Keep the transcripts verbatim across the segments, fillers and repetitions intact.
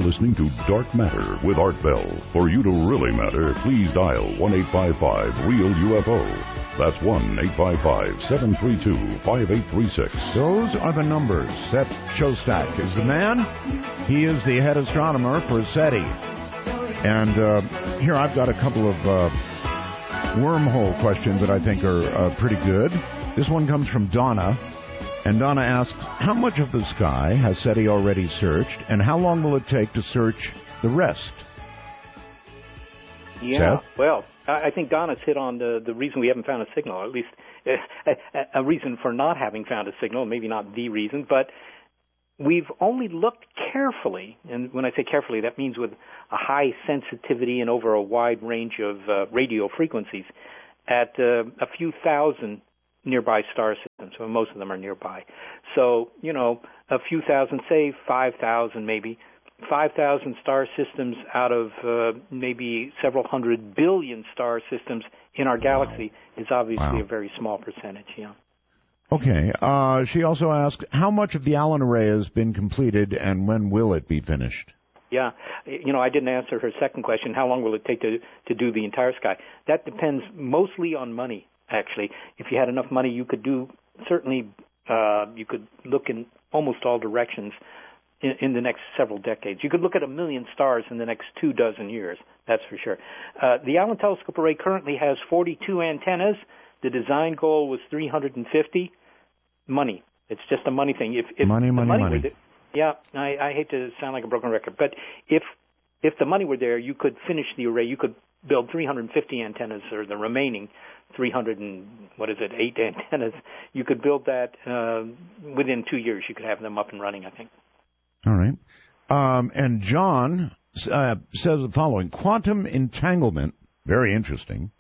listening to Dark Matter with Art Bell. For you to really matter, please dial one eight five five real U F O. That's one eight five five, seven three two, five eight three six. Those are the numbers. Seth Shostak is the man. He is the head astronomer for SETI. And uh, here I've got a couple of uh, wormhole questions that I think are uh, pretty good. This one comes from Donna. And Donna asks, how much of the sky has SETI already searched, and how long will it take to search the rest? Yeah, Seth? well, I think Donna's hit on the, the reason we haven't found a signal, or at least a, a reason for not having found a signal, maybe not the reason, but we've only looked carefully, and when I say carefully, that means with a high sensitivity and over a wide range of uh, radio frequencies, at uh, a few thousand nearby star systems, so most of them are nearby. So, you know, a few thousand, say five thousand maybe, five thousand star systems out of uh, maybe several hundred billion star systems in our galaxy wow. is obviously wow. a very small percentage, yeah. Okay. Uh, she also asked, how much of the Allen array has been completed, and when will it be finished? Yeah. You know, I didn't answer her second question, how long will it take to, to do the entire sky? That depends mostly on money. Actually, if you had enough money, you could do, certainly, uh, you could look in almost all directions in, in the next several decades. You could look at a million stars in the next two dozen years, that's for sure. Uh, the Allen Telescope Array currently has forty-two antennas. The design goal was three hundred fifty. Money. It's just a money thing. If, if money, money, money. money. Were there, yeah, I, I hate to sound like a broken record, but if if the money were there, you could finish the array. You could build three hundred fifty antennas, or the remaining three hundred and what is it, eight antennas. You could build that uh, within two years. You could have them up and running, I think. All right. Um, and John uh, says the following: quantum entanglement, very interesting,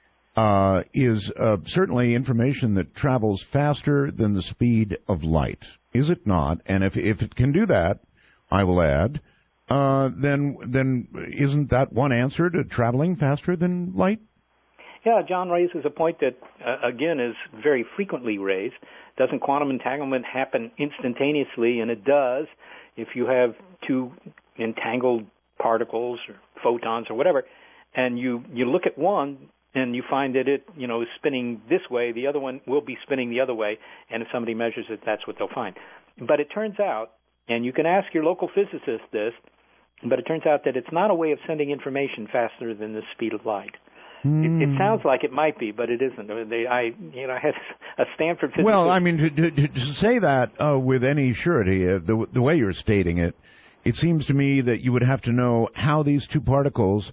uh, is uh, certainly information that travels faster than the speed of light. Is it not? And if if it can do that, I will add, uh, then then isn't that one answer to traveling faster than light? Yeah, John raises a point that, uh, again, is very frequently raised. Doesn't quantum entanglement happen instantaneously? And it does if you have two entangled particles or photons or whatever, and you, you look at one and you find that it, you know, is spinning this way, the other one will be spinning the other way, and if somebody measures it, that's what they'll find. But it turns out, and you can ask your local physicist this, but it turns out that it's not a way of sending information faster than the speed of light. It, it sounds like it might be, but it isn't. They, I, you know, I had a Stanford physicist. Well, I mean, to, to, to say that uh, with any surety, uh, the, the way you're stating it, it seems to me that you would have to know how these two particles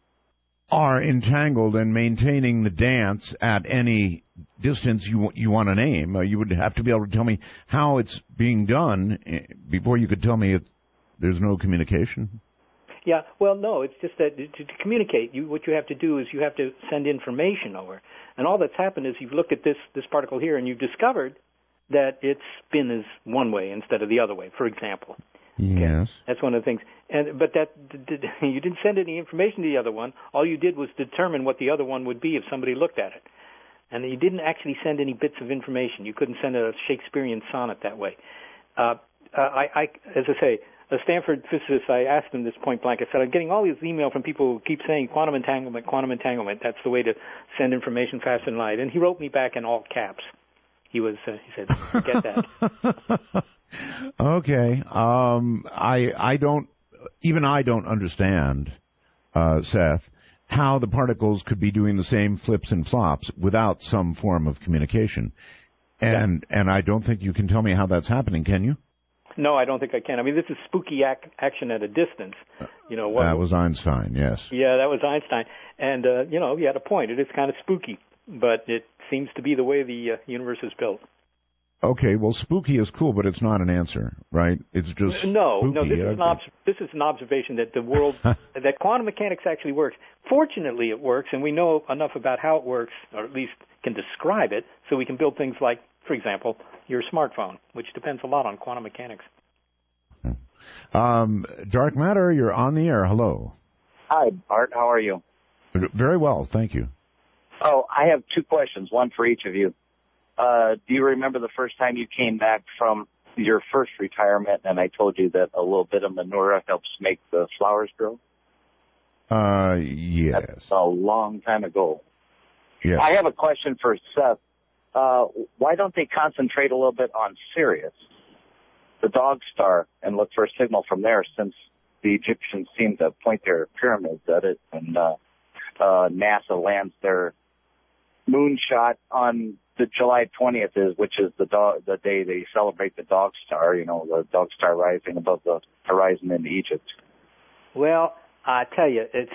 are entangled and maintaining the dance at any distance you you want to name. Uh, you would have to be able to tell me how it's being done before you could tell me it, there's no communication. Yeah, well, no, it's just that to, to communicate, you, what you have to do is you have to send information over. And all that's happened is you've looked at this, this particle here, and you've discovered that its spin is one way instead of the other way, for example. Yes. Okay? That's one of the things. And But that did, you didn't send any information to the other one. All you did was determine what the other one would be if somebody looked at it. And you didn't actually send any bits of information. You couldn't send a Shakespearean sonnet that way. Uh, uh, I, I, as I say, a Stanford physicist, I asked him this point blank. I said, I'm getting all these email from people who keep saying quantum entanglement, quantum entanglement. That's the way to send information faster than light. And he wrote me back in all caps. He was, uh, he said, forget that. Okay. Um, I, I don't, even I don't understand, uh, Seth, how the particles could be doing the same flips and flops without some form of communication. And, yeah. and I don't think you can tell me how that's happening, can you? No, I don't think I can. I mean, this is spooky ac- action at a distance. You know, what, that was Einstein, yes. Yeah, that was Einstein. And, uh, you know, he had a point. It is kind of spooky, but it seems to be the way the uh, universe is built. Okay, well, spooky is cool, but it's not an answer, right? It's just no, spooky. no. This is, an ob- this is an observation that the world, that quantum mechanics actually works. Fortunately, it works, and we know enough about how it works, or at least can describe it, so we can build things like, for example, your smartphone, which depends a lot on quantum mechanics. Um, Dark Matter, you're on the air. Hello. Hi, Art. How are you? Very well, thank you. Oh, I have two questions, one for each of you. Uh, do you remember the first time you came back from your first retirement, and I told you that a little bit of manure helps make the flowers grow? Uh, yes. That's a long time ago. Yes. I have a question for Seth. Uh, why don't they concentrate a little bit on Sirius, the dog star, and look for a signal from there, since the Egyptians seem to point their pyramids at it, and uh, uh, NASA lands their moonshot on the July twentieth, is which is the dog, the day they celebrate the dog star, you know, the dog star rising above the horizon in Egypt. Well, I tell you, it's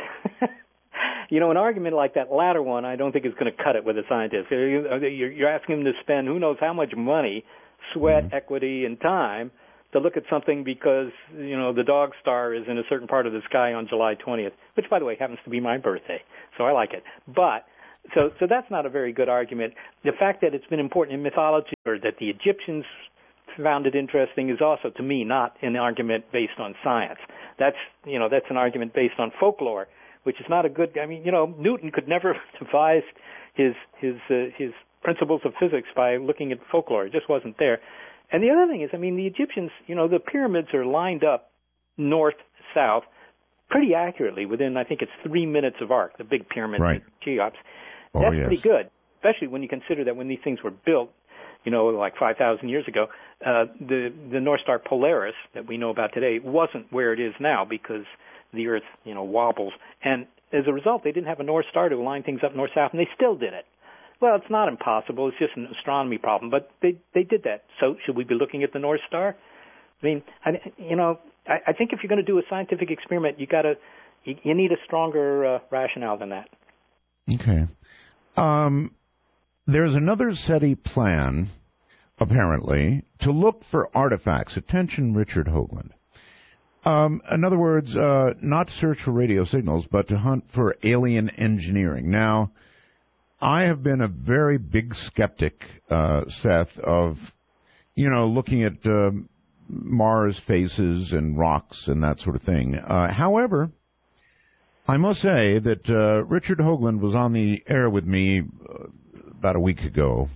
you know, an argument like that latter one, I don't think is going to cut it with a scientist. You're asking them to spend who knows how much money, sweat, mm-hmm. equity, and time to look at something because, you know, the dog star is in a certain part of the sky on July twentieth, which, by the way, happens to be my birthday, so I like it. But so so that's not a very good argument. The fact that it's been important in mythology, or that the Egyptians found it interesting, is also, to me, not an argument based on science. That's, you know, that's an argument based on folklore, which is not a good. I mean, you know, Newton could never devise his his uh, his principles of physics by looking at folklore. It just wasn't there. And the other thing is, I mean, the Egyptians, you know, the pyramids are lined up north south pretty accurately within, I think it's three minutes of arc. The big pyramid, right. Cheops. Oh, That's yes. pretty good, especially when you consider that when these things were built, you know, like five thousand years ago, uh, the the North Star Polaris that we know about today wasn't where it is now because the Earth, you know, wobbles. And as a result, they didn't have a North Star to line things up north-south, and they still did it. Well, it's not impossible. It's just an astronomy problem, but they they did that. So should we be looking at the North Star? I mean, I, you know, I, I think if you're going to do a scientific experiment, you got to you, you need a stronger uh, rationale than that. Okay. Um, there's another SETI plan, apparently, to look for artifacts. Attention, Richard Hoagland. Um, in other words, uh, not search for radio signals, but to hunt for alien engineering. Now, I have been a very big skeptic, uh, Seth, of, you know, looking at uh, Mars faces and rocks and that sort of thing. Uh, however, I must say that uh, Richard Hoagland was on the air with me uh, about a week ago,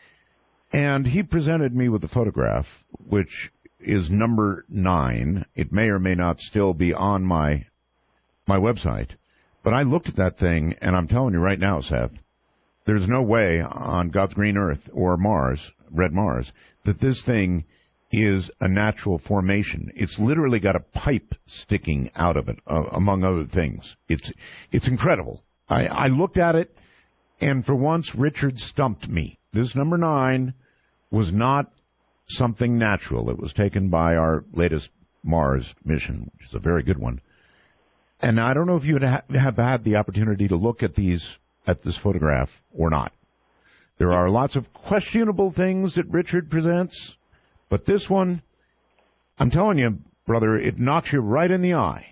and he presented me with a photograph, which is number nine. It may or may not still be on my my website, but I looked at that thing, and I'm telling you right now, Seth, there's no way on God's green earth or Mars, red Mars, that this thing is a natural formation. It's literally got a pipe sticking out of it, uh, among other things. It's it's incredible. I, I looked at it, and for once, Richard stumped me. This number nine was not something natural. It was taken by our latest Mars mission, which is a very good one. And I don't know if you ha- have had the opportunity to look at these at this photograph or not. There are lots of questionable things that Richard presents, but this one, I'm telling you, brother, it knocks you right in the eye.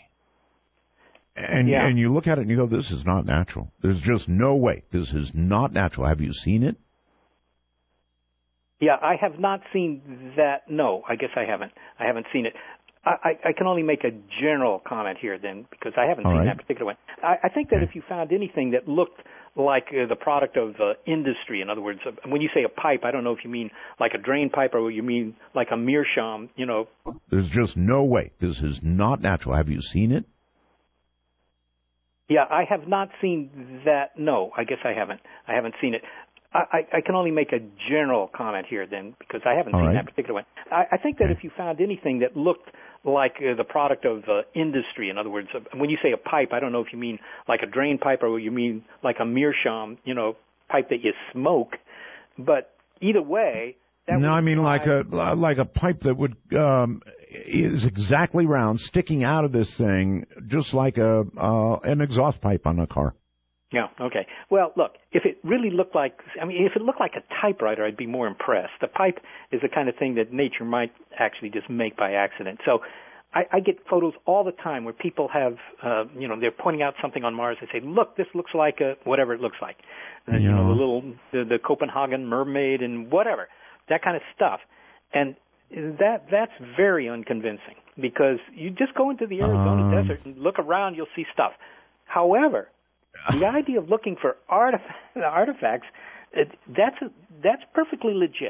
And yeah. and you look at it and you go, this is not natural. There's just no way. This is not natural. Have you seen it? Yeah, I have not seen that. No, I guess I haven't. I haven't seen it. I, I, I can only make a general comment here then, because I haven't All seen right. that particular one. I, I think that okay. if you found anything that looked like uh, the product of uh, industry, in other words, uh, when you say a pipe, I don't know if you mean like a drain pipe or you mean like a meerschaum, you know. There's just no way. This is not natural. Have you seen it? Yeah, I have not seen that. No, I guess I haven't. I haven't seen it. I, I can only make a general comment here then, because I haven't All seen right. that particular one. I, I think that okay. if you found anything that looked like uh, the product of uh, industry, in other words, uh, when you say a pipe, I don't know if you mean like a drain pipe or you mean like a meerschaum, you know, pipe that you smoke. But either way, that no, would I mean like a like a pipe that would um, is exactly round, sticking out of this thing, just like a uh, an exhaust pipe on a car. Yeah, okay. Well, look, if it really looked like, I mean, if it looked like a typewriter, I'd be more impressed. The pipe is the kind of thing that nature might actually just make by accident. So I, I get photos all the time where people have, uh, you know, they're pointing out something on Mars. They say, look, this looks like a, whatever it looks like. Uh, yeah. You know, the little, the, the Copenhagen mermaid and whatever, that kind of stuff. And that that's very unconvincing, because you just go into the Arizona um, desert and look around, you'll see stuff. However, the idea of looking for artif- artifacts, it, that's a, that's perfectly legit.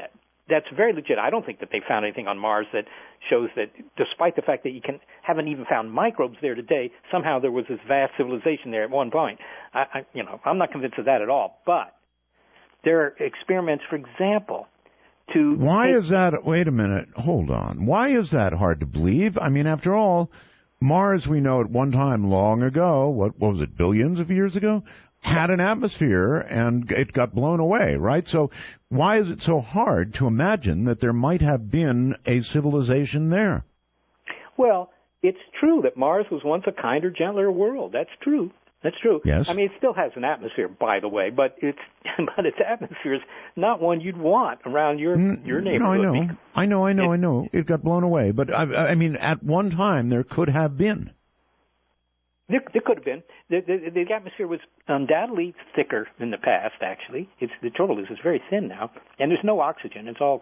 that's very legit. I don't think that they found anything on Mars that shows that, despite the fact that you can haven't even found microbes there today, somehow there was this vast civilization there at one point. I, I you know, I'm not convinced of that at all. But there are experiments, for example, to why take, is that? Wait a minute, hold on. Why is that hard to believe? I mean, after all, Mars, we know at one time long ago, what, what was it, billions of years ago, had an atmosphere and it got blown away, right? So why is it so hard to imagine that there might have been a civilization there? Well, it's true that Mars was once a kinder, gentler world. That's true. That's true. Yes. I mean, it still has an atmosphere, by the way, but it's but its atmosphere is not one you'd want around your your neighborhood. No, I know, I know, I know, I know. It got blown away, but I, I mean, at one time there could have been. There, there could have been. The, the, the atmosphere was undoubtedly thicker in the past. Actually, it's the trouble is it's very thin now, and there's no oxygen. It's all